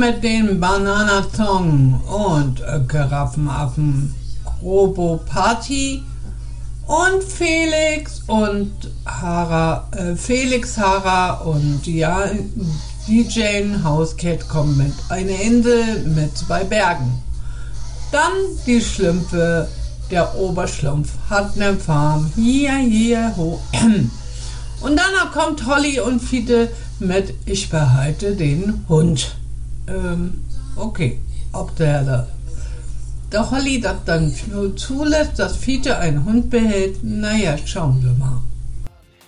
mit den Bananasong und Giraffenaffen, Robo Party und Felix Hara und ja, DJ Housecat kommen mit einer Insel mit 2 Bergen. Dann die Schlümpfe, der Oberschlumpf hat ne Farm, hier, ho. Und dann kommt Holly und Fiete mit Ich behalte den Hund. Okay, ob der Holly das dann zulässt, dass Fiete einen Hund behält, naja, schauen wir mal.